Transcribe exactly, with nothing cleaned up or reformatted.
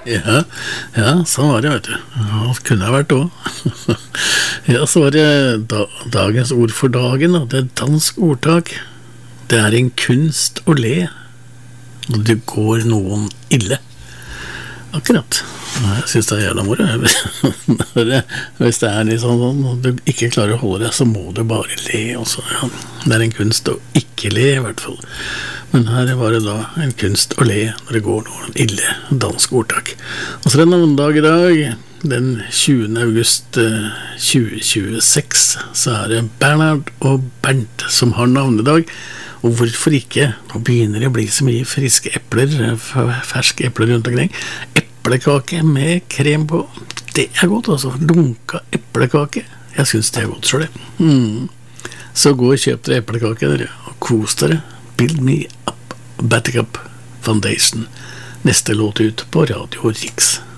Ja, ja, sånn var det, vet du. Ja, det kunne ha vært også. Ja, så var det da, dagens ord for dagen, da. Det er et dansk ordtak. Det er en kunst å le, og det går noen ille. Akkurat. Jeg synes det er jævla moro. Hvis det er litt sånn, og du ikke klarer å holde det, så må du bare le også. Ja. Det er en kunst å ikke le, i hvert fall. Men her var det da en kunst å le når det går noen ille, dansk ordtak. Og så er det navnedag i dag, den tjuende august tjue tjueseks, så er det Bernhard og Bernt som har navnedag. Og hvorfor ikke? Nå begynner det å bli så mye friske epler, ferske epler rundt omkring. Eplekake med krem på, det er godt altså. Lunka eplekake, jeg synes det er godt selv det. Mm. Så gå og kjøp dere eplekake dere, og kos dere. Build Me Up, Buttercup Foundation. Neste låt ut på Radio Riks.